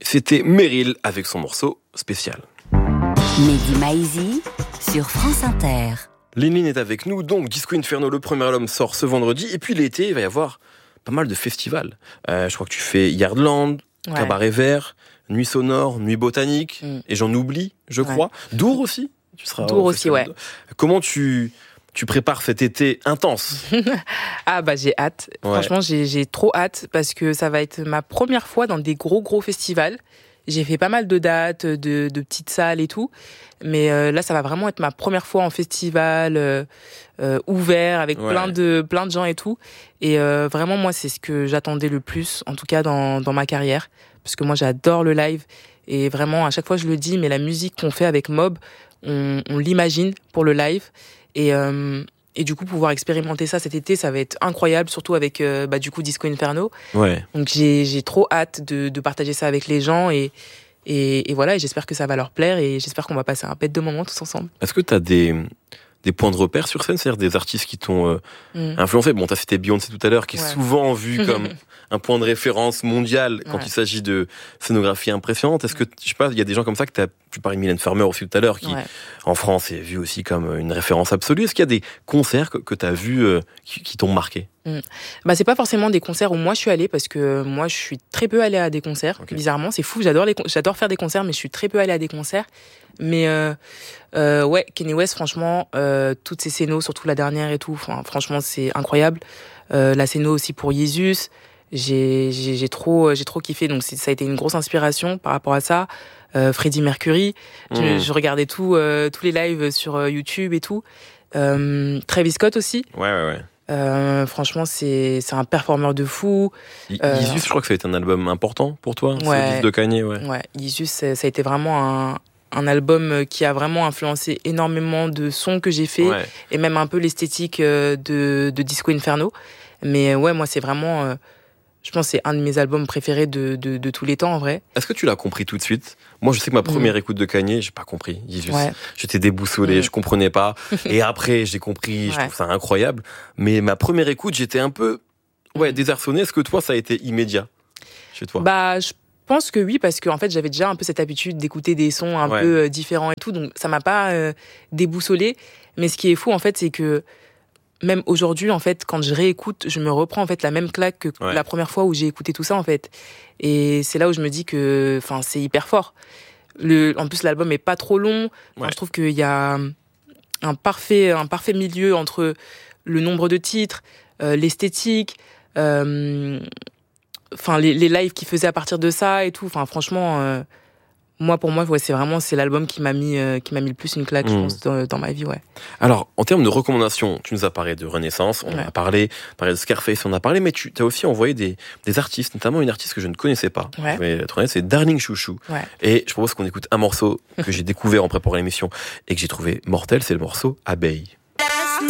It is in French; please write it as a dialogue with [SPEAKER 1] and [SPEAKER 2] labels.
[SPEAKER 1] c'était Meryl avec son morceau spécial.
[SPEAKER 2] Mehdi Maizi sur France Inter.
[SPEAKER 1] Lin est avec nous, donc Disco Inferno, le premier album sort ce vendredi, et puis l'été, il va y avoir pas mal de festivals. Je crois que tu fais Yardland, Cabaret Vert, Nuit Sonore, Nuit Botanique, et j'en oublie, je crois. Dour aussi. Tu seras
[SPEAKER 2] Dour aussi, ouais.
[SPEAKER 1] Comment tu prépares cet été intense?
[SPEAKER 2] Ah bah j'ai hâte. Franchement, j'ai trop hâte parce que ça va être ma première fois dans des gros festivals. J'ai fait pas mal de dates, de petites salles et tout. Mais là, ça va vraiment être ma première fois en festival ouvert avec plein de gens et tout. Et vraiment, moi, c'est ce que j'attendais le plus, en tout cas dans ma carrière. Parce que moi, j'adore le live. Et vraiment, à chaque fois, je le dis, mais la musique qu'on fait avec Mob, on l'imagine pour le live. Et du coup, pouvoir expérimenter ça cet été, ça va être incroyable, surtout avec du coup Disco Inferno. Ouais. Donc j'ai trop hâte de partager ça avec les gens et voilà, et j'espère que ça va leur plaire et j'espère qu'on va passer un bête de moment tous ensemble.
[SPEAKER 1] Est-ce que t'as des points de repère sur scène, c'est-à-dire des artistes qui t'ont influencé? Bon, t'as cité Beyoncé tout à l'heure, qui est souvent vue comme un point de référence mondial quand il s'agit de scénographie impressionnante. Est-ce que, je sais pas, il y a des gens comme ça que tu parlais de Mylène Farmer aussi tout à l'heure, qui, en France, est vue aussi comme une référence absolue. Est-ce qu'il y a des concerts que t'as vus qui t'ont marqué?
[SPEAKER 2] C'est pas forcément des concerts où moi je suis allée, parce que moi je suis très peu allée à des concerts. Bizarrement, c'est fou, j'adore faire des concerts, mais je suis très peu allée à des concerts. Mais Kanye West, franchement, toutes ses scénos, surtout la dernière et tout, franchement c'est incroyable. La scéno aussi pour Jesus, j'ai trop kiffé, donc ça a été une grosse inspiration par rapport à ça. Freddie Mercury, je regardais tous les lives sur YouTube et tout. Travis Scott aussi. Franchement, c'est un performeur de fou.
[SPEAKER 1] Jesus, je crois que ça a été un album important pour toi, ce disque de Kanye.
[SPEAKER 2] Jesus, ça a été vraiment un album qui a vraiment influencé énormément de sons que j'ai fait et même un peu l'esthétique de Disco Inferno. Mais moi, c'est vraiment... je pense que c'est un de mes albums préférés de tous les temps, en vrai.
[SPEAKER 1] Est-ce que tu l'as compris tout de suite? Moi, je sais que ma première écoute de Kanye, j'ai pas compris. J'étais déboussolé, je comprenais pas. Et après, j'ai compris, je trouve ça incroyable. Mais ma première écoute, j'étais un peu désarçonné. Est-ce que toi, ça a été immédiat chez toi?
[SPEAKER 2] Je pense que oui, parce que en fait, j'avais déjà un peu cette habitude d'écouter des sons un peu différents et tout. Donc, ça m'a pas déboussolé. Mais ce qui est fou, en fait, c'est que même aujourd'hui, en fait, quand je réécoute, je me reprends en fait la même claque que la première fois où j'ai écouté tout ça, en fait. Et c'est là où je me dis que, c'est hyper fort. En plus, l'album est pas trop long. Je trouve qu'il y a un parfait milieu entre le nombre de titres, l'esthétique, les lives qu'il faisait à partir de ça et tout. Franchement, pour moi, c'est l'album qui m'a mis le plus une claque, je pense, dans ma vie,
[SPEAKER 1] Alors, en termes de recommandations, tu nous as parlé de Renaissance, on a parlé de Scarface, on a parlé, mais tu as aussi envoyé des artistes, notamment une artiste que je ne connaissais pas. Je vais être honnête, c'est Darling Chouchou. Et je propose qu'on écoute un morceau que j'ai découvert en préparant l'émission et que j'ai trouvé mortel, c'est le morceau Abeille.